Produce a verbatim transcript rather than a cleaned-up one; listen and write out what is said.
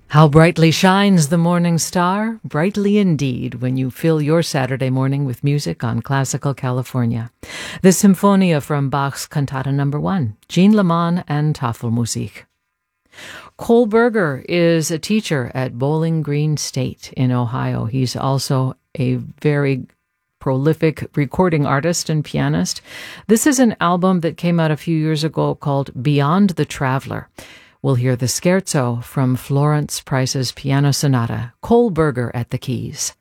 How brightly shines the morning star, brightly indeed, when you fill your Saturday morning with music on Classical California. The Symphonia from Bach's Cantata Number One, Jean Leman and Tafelmusik. Cole Berger is a teacher at Bowling Green State in Ohio. He's also a very prolific recording artist and pianist. This is an album that came out a few years ago called Beyond the Traveler. We'll hear the scherzo from Florence Price's Piano Sonata, Cole Berger at the keys.